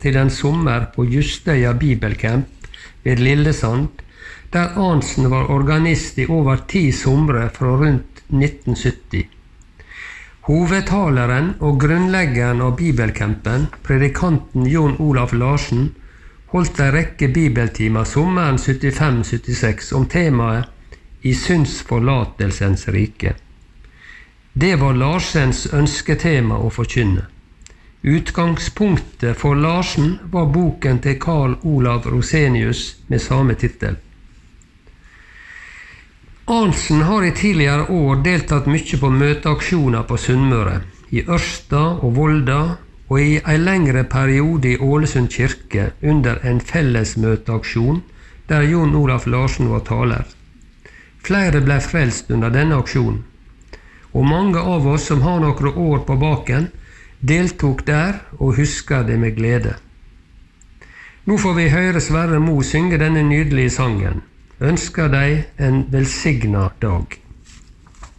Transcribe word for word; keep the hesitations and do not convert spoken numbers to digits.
til en sommer på Justøya Bibelcamp ved Lillesand, der Arntzen var organist i over ti somre fra rundt nitten sytti. Hovedtaleren og grunnleggeren av Bibelcampen, predikanten Jon Olav Larsen, holdt en rekke bibeltimer sommeren syttifem syttiseks om temaet «I syndsforlatelsens rike». Det var Larsens ønsketema å forkynne. Utgangspunktet for Larsen var boken til Karl Olav Rosenius med samme titel. Arntzen har i tidligere år deltatt mye på møteaksjoner på Sunnmøre, i Ørsta og Volda, og i en lengre periode i Ålesund kirke under en fellesmøteaksjon der Jon Olav Larsen var taler. Flere ble frelst under denne aksjonen, og mange av oss som har noen år på baken, deltok der og husker det med glede. Nå får vi høre Sverre Mo synge denne nydelige sangen. Ønsker deg en velsignet dag.